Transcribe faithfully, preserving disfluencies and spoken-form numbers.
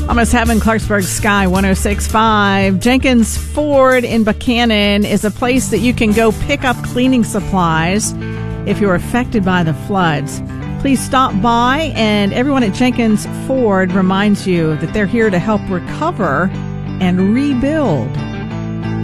Almost Heaven, Clarksburg Sky one oh six point five. Jenkins Ford in Buchanan is a place that you can go pick up cleaning supplies if you're affected by the floods. Please stop by, and everyone at Jenkins Ford reminds you that they're here to help recover and rebuild.